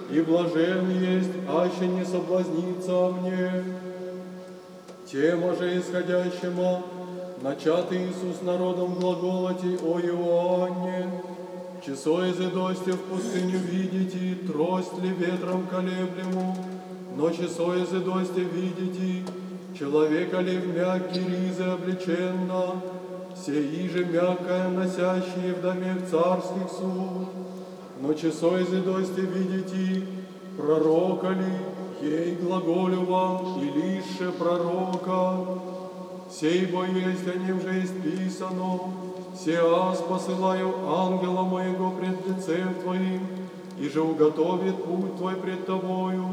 и блажен есть, аще не соблазнится мне. Тема же исходящема, начатый Иисус народом глаголоти о Иоанне, часо изыдости в пустыню видите, трость ли ветром колеблему, но часо изыдости видите, человека ли в мягкий ризы облеченно, сей же мягкое, носящие в домах царских суд. Но часо изыдости видите, пророка ли, ей глаголю вам, и лише пророка. Сей бо есть, о нем же есть писано, сеас посылаю ангела моего пред лицем твоим, и же уготовит путь твой пред тобою.